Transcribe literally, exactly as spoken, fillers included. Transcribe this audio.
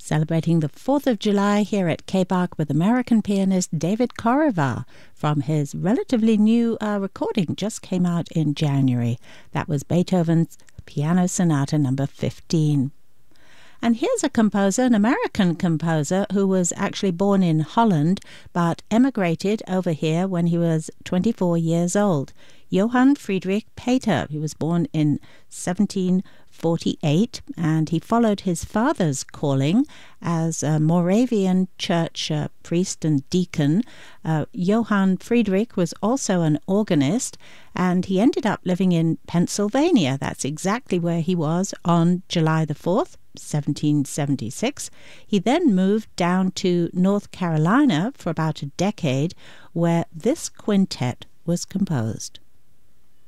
celebrating the fourth of July here at K B A C with American pianist David Corrival from his relatively new uh, recording, just came out in January. That was Beethoven's Piano Sonata number fifteen. And here's a composer, an American composer, who was actually born in Holland but emigrated over here when he was twenty-four years old. Johann Friedrich Peter. He was born in seventeen forty-eight, and he followed his father's calling as a Moravian church uh, priest and deacon. Uh, Johann Friedrich was also an organist, and he ended up living in Pennsylvania. That's exactly where he was on July the fourth, seventeen seventy-six. He then moved down to North Carolina for about a decade, where this quintet was composed.